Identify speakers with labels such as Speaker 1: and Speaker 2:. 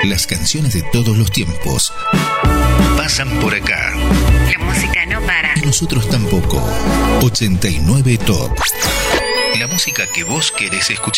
Speaker 1: Las canciones de todos los tiempos pasan por acá.
Speaker 2: La música no para.
Speaker 1: Y nosotros tampoco. 89 Top. La música que vos querés escuchar.